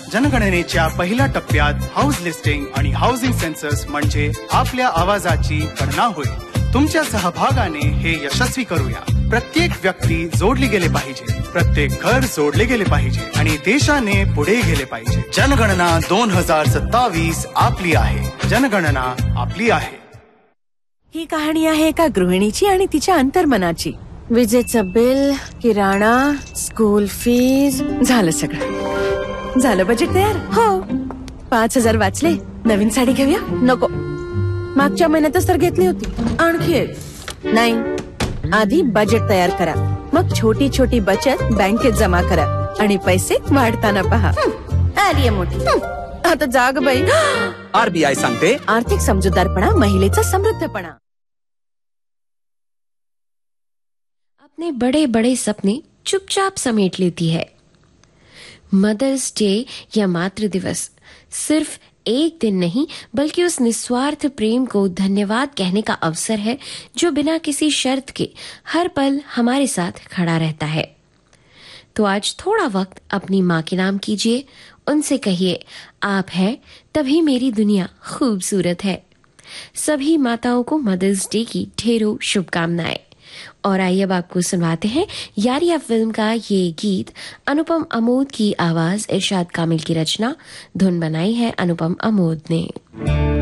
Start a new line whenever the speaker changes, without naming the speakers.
जनगणनेच्या पहिल्या टप्प्यात house listing आणि हाऊसिंग सेन्सस म्हणजे आपल्या आवाजाची गणना होईल. तुमच्या सहभागाने हे यशस्वी करूया. प्रत्येक व्यक्ती जोडली गेले पाहिजे, प्रत्येक घर जोडले गेले पाहिजे आणि देशाने पुढे गेले पाहिजे. जनगणना 2027 आपली आहे. जनगणना आपली आहे.
ही कहाणी आहे एका गृहिणीची आणि तिच्या अंतर्मनाची. विजेचं बिल, किराणा, स्कूल फीज, झालं सगळं. झालं बजेट तयार? हो. 5,000 वाचले. नवीन साडी घेऊया? नको. मागच्या महिन्यातच तर घेतली होती. आणखी एक? नाही. आधी बजेट तयार करा, मग छोटी छोटी बचत बँकेत जमा करा आणि पैसे वाढताना पहा. आली आहे मोठी. आता जाग बाई.
आरबीआय सांगते,
आर्थिक समजूतदारपणा महिलेचा समृद्धपणा.
अपने बड़े बड़े सपने चुपचाप समेट लेती है. मदर्स डे या मातृ दिवस सिर्फ एक दिन नहीं बल्कि उस निस्वार्थ प्रेम को धन्यवाद कहने का अवसर है जो बिना किसी शर्त के हर पल हमारे साथ खड़ा रहता है. तो आज थोड़ा वक्त अपनी माँ के नाम कीजिए, उनसे कहिए आप हैं तभी मेरी दुनिया खूबसूरत है. सभी माताओं को मदर्स डे की ढेरों शुभकामनाएं. और आइए अब आपको सुनवाते हैं यारिया फिल्म का ये गीत. अनुपम अमोद की आवाज, इरशाद कामिल की रचना, धुन बनाई है अनुपम अमोद ने.